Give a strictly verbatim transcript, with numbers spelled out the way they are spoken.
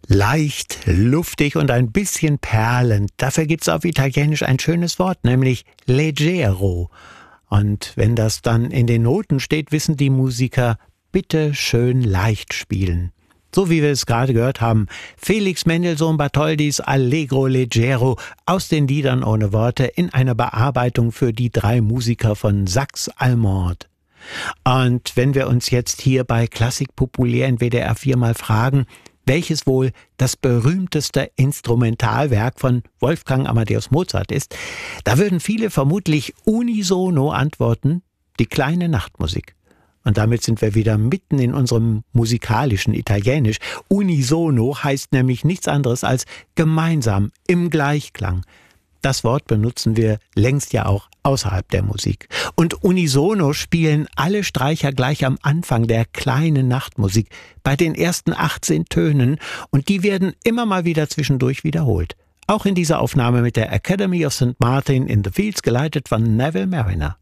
Leicht, luftig und ein bisschen perlend. Dafür gibt's auf Italienisch ein schönes Wort, nämlich leggero. Und wenn das dann in den Noten steht, wissen die Musiker, bitte schön leicht spielen. So wie wir es gerade gehört haben, Felix Mendelssohn Bartholdys Allegro Leggero aus den Liedern ohne Worte in einer Bearbeitung für die drei Musiker von Saxe Allemande. Und wenn wir uns jetzt hier bei Klassik Populär in W D R vier mal fragen, welches wohl das berühmteste Instrumentalwerk von Wolfgang Amadeus Mozart ist, da würden viele vermutlich unisono antworten, die kleine Nachtmusik. Und damit sind wir wieder mitten in unserem musikalischen Italienisch. Unisono heißt nämlich nichts anderes als gemeinsam, im Gleichklang. Das Wort benutzen wir längst ja auch außerhalb der Musik. Und unisono spielen alle Streicher gleich am Anfang der kleinen Nachtmusik, bei den ersten achtzehn Tönen, und die werden immer mal wieder zwischendurch wiederholt. Auch in dieser Aufnahme mit der Academy of Saint Martin in the Fields, geleitet von Neville Marriner.